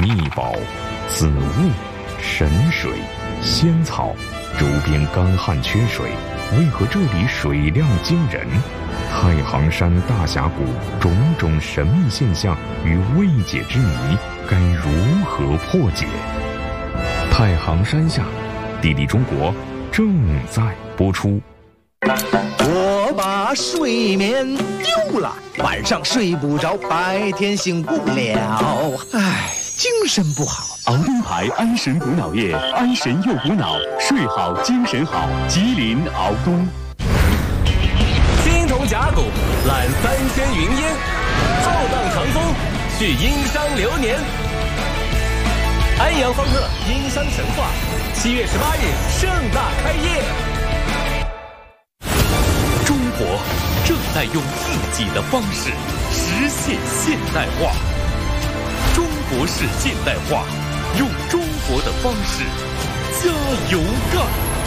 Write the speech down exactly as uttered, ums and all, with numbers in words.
秘宝、紫雾、神水、仙草，周边干旱缺水，为何这里水量惊人？太行山大峡谷种种神秘现象与未解之谜，该如何破解？太行山下，地理中国正在播出。 我把睡眠丢了，晚上睡不着，白天醒不了，唉，精神不好。 敖东牌安神补脑液，安神又补脑，睡好精神好。吉林敖东。 青铜甲骨揽三千云烟，浩荡长风续殷商流年。安阳方特殷商神话，七月十八日盛大开业。 中国正在用自己的方式实现现代化。中国式现代化，用中国的方式加油干！